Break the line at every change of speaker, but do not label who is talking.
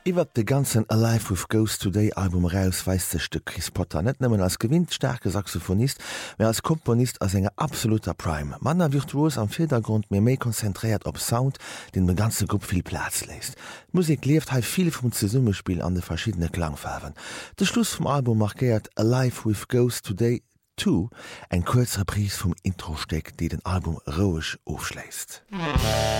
Iwer de ganzen Alive with Ghost Today Album rausweist sech de Chris Potter net nëmmen als gewinntstärke Saxophonist, wer als Komponist as enger absoluter Prime. Manner virtuos am Vierdergrund mir méi konzentriert op Sound, den de ganze Gruppe viel Platz lässt. Musik lieft halt viel vum Zesummespiel an de verschiedene Klangfarben. De Schluss vom Album markiert Alive with Ghost Today 2, ein kurz Reprise vom Introsteck, die den Album roisch aufschläst.